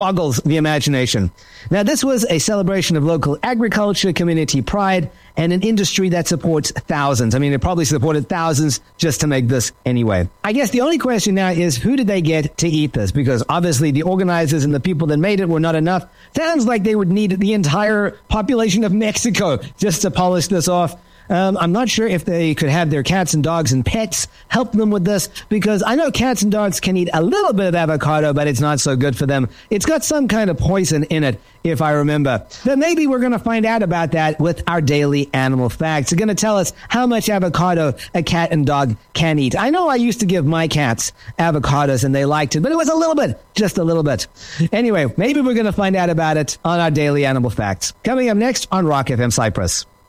boggles the imagination. Now, this was a celebration of local agriculture, community pride, and an industry that supports thousands. I mean, it probably supported thousands just to make this anyway. I guess the only question now is, who did they get to eat this? Because obviously the organizers and the people that made it were not enough. Sounds like they would need the entire population of Mexico just to polish this off. I'm not sure if they could have their cats and dogs and pets help them with this, because I know cats and dogs can eat a little bit of avocado, but it's not so good for them. It's got some kind of poison in it, if I remember. But maybe we're going to find out about that with our daily animal facts. They're going to tell us how much avocado a cat and dog can eat. I know I used to give my cats avocados and they liked it, but it was a little bit, just a little bit. Anyway, maybe we're going to find out about it on our daily animal facts. Coming up next on Rock FM Cyprus.